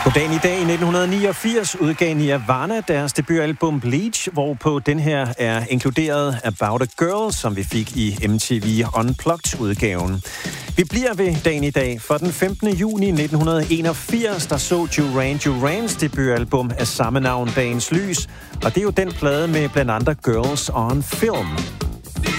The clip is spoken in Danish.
På dagen i dag i 1989 udgav Nirvana deres debutalbum Bleach, hvorpå den her er inkluderet About a Girl, som vi fik i MTV Unplugged-udgaven. Vi bliver ved dagen i dag, for den 15. juni 1981, der så Duran Durans debutalbum af samme navn Dagens Lys, og det er jo den plade med blandt andre Girls on Film.